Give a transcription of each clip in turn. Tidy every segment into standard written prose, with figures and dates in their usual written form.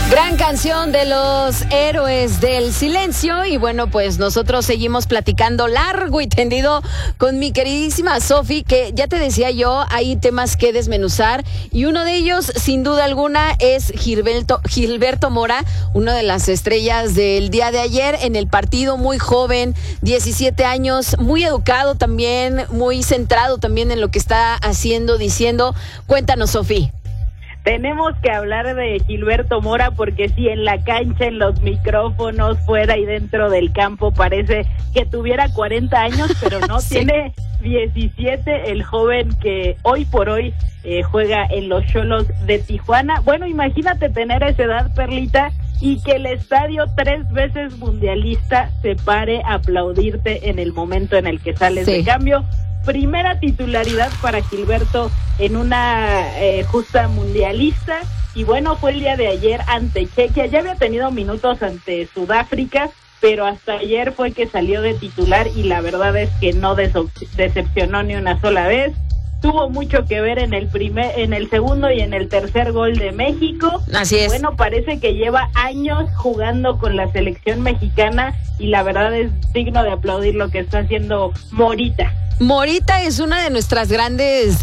Gran canción de los Héroes del Silencio. Y bueno, pues nosotros seguimos platicando largo y tendido con mi queridísima Sofi, que ya te decía yo, hay temas que desmenuzar y uno de ellos, sin duda alguna, es Gilberto Mora, una de las estrellas del día de ayer en el partido, muy joven, 17 años, muy educado también, muy centrado también en lo que está haciendo, diciendo. Cuéntanos, Sofi. Tenemos que hablar de Gilberto Mora porque sí, en la cancha, en los micrófonos, fuera y dentro del campo parece que tuviera 40 años, pero no, sí. Tiene 17, el joven que hoy por hoy juega en los Xolos de Tijuana. Bueno, imagínate tener esa edad, Perlita, y que el estadio 3 veces mundialista se pare a aplaudirte en el momento en el que sales de cambio. Primera titularidad para Gilberto en una justa mundialista, y bueno, fue el día de ayer ante Chequia. Ya había tenido minutos ante Sudáfrica, pero hasta ayer fue que salió de titular y la verdad es que no decepcionó ni una sola vez. Tuvo mucho que ver en el segundo y en el tercer gol de México. Así es. Bueno, parece que lleva años jugando con la selección mexicana y la verdad es digno de aplaudir lo que está haciendo Morita. Morita es una de nuestras grandes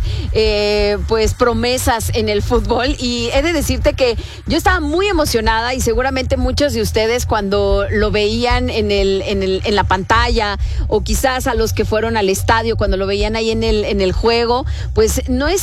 promesas en el fútbol, y he de decirte que yo estaba muy emocionada, y seguramente muchos de ustedes cuando lo veían en la pantalla, o quizás a los que fueron al estadio cuando lo veían ahí en el juego, pues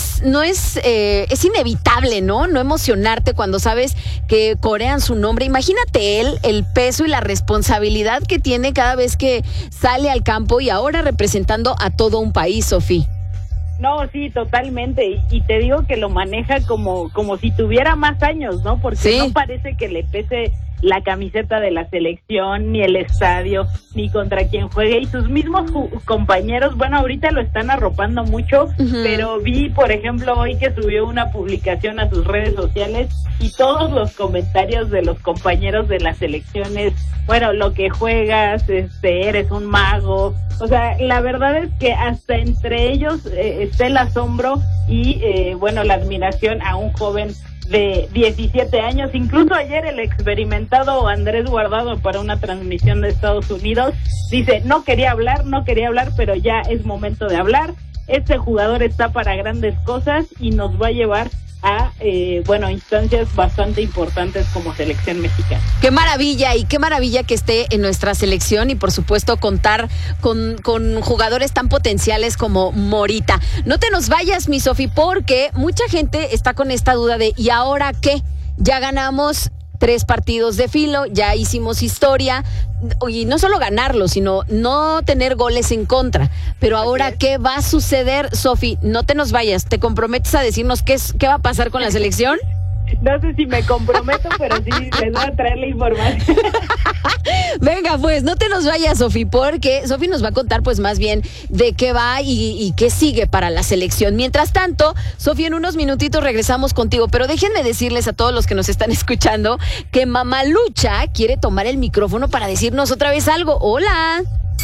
es inevitable, ¿no? No emocionarte cuando sabes que corean su nombre. Imagínate el peso y la responsabilidad que tiene cada vez que sale al campo, y ahora representando a todo un país, Sofi. No, sí, totalmente, y te digo que lo maneja como si tuviera más años, ¿no? Porque no parece que le pese la camiseta de la selección, ni el estadio, ni contra quien juegue, y sus mismos compañeros, bueno, ahorita lo están arropando mucho, pero vi, por ejemplo, hoy que subió una publicación a sus redes sociales, y todos los comentarios de los compañeros de las selecciones, bueno, lo que juegas, eres un mago. O sea, la verdad es que hasta entre ellos está el asombro y, la admiración a un joven de 17 años. Incluso ayer el experimentado Andrés Guardado, para una transmisión de Estados Unidos, dice, no quería hablar, pero ya es momento de hablar. Este jugador está para grandes cosas y nos va a llevar a instancias bastante importantes como selección mexicana. Qué maravilla, y qué maravilla que esté en nuestra selección, y por supuesto contar con jugadores tan potenciales como Morita. No te nos vayas, mi Sofi, porque mucha gente está con esta duda de ¿y ahora qué? Ya ganamos 3 partidos de filo, ya hicimos historia, y no solo ganarlo, sino no tener goles en contra. Pero ahora, ¿qué va a suceder, Sofi? No te nos vayas, ¿te comprometes a decirnos qué va a pasar con la selección? No sé si me comprometo, pero sí les voy a traer la información. Venga, pues, no te nos vayas, Sofi, porque Sofi nos va a contar, pues, más bien de qué va y qué sigue para la selección. Mientras tanto, Sofi, en unos minutitos regresamos contigo, pero déjenme decirles a todos los que nos están escuchando que Mamalucha quiere tomar el micrófono para decirnos otra vez algo. ¡Hola!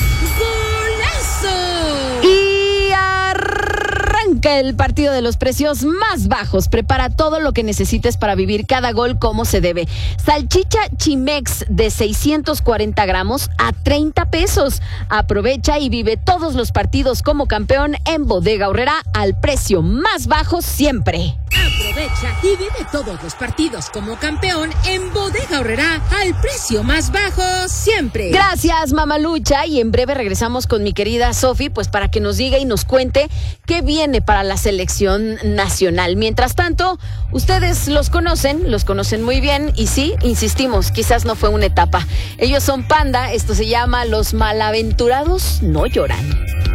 ¡Golazo! Y arranca el partido de los precios más bajos. Prepara todo lo que necesites para vivir cada gol como se debe. Salchicha Chimex de 640 gramos a 30 pesos. Aprovecha y vive todos los partidos como campeón en Bodega Aurrerá al precio más bajo siempre. Aprovecha y vive todos los partidos como campeón en Bodega Aurrerá al precio más bajo siempre. Gracias, Mamalucha, y en breve regresamos con mi querida Sofi, pues para que nos diga y nos cuente qué viene para la selección nacional. Mientras tanto, ustedes los conocen muy bien, y sí, insistimos, quizás no fue una etapa. Ellos son Panda, esto se llama Los Malaventurados No Lloran.